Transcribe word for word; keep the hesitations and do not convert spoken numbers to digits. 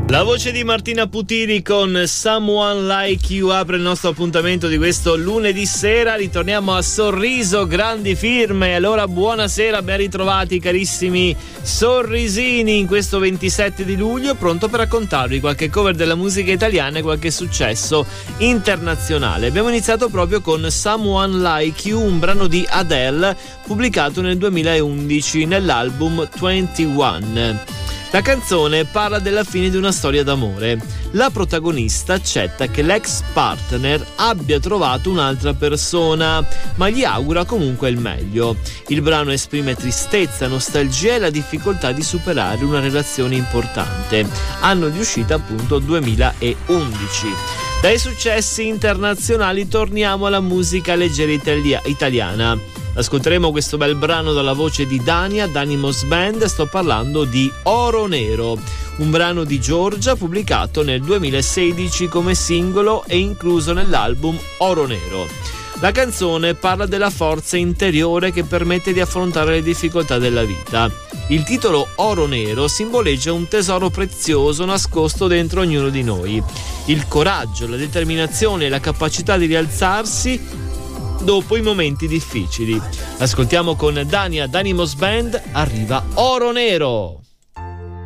La voce di Martina Putini con Someone Like You apre il nostro appuntamento di questo lunedì sera. Ritorniamo a Sorriso, grandi firme. Allora buonasera, ben ritrovati carissimi sorrisini in questo ventisette di luglio, pronto per raccontarvi qualche cover della musica italiana e qualche successo internazionale. Abbiamo iniziato proprio con Someone Like You, un brano di Adele pubblicato nel duemilaundici nell'album ventuno. La canzone parla della fine di una storia d'amore. La protagonista accetta che l'ex partner abbia trovato un'altra persona, ma gli augura comunque il meglio. Il brano esprime tristezza, nostalgia e la difficoltà di superare una relazione importante. Anno di uscita appunto duemilaundici. Dai successi internazionali torniamo alla musica leggera italia- italiana. Ascolteremo questo bel brano dalla voce di Dania, Danimos Band. Sto parlando di Oro Nero, un brano di Giorgia pubblicato nel duemilasedici come singolo e incluso nell'album Oro Nero. La canzone parla della forza interiore che permette di affrontare le difficoltà della vita. Il titolo Oro Nero simboleggia un tesoro prezioso nascosto dentro ognuno di noi. Il coraggio, la determinazione e la capacità di rialzarsi dopo i momenti difficili. Ascoltiamo con Dania, Danimos Band, arriva Oro Nero.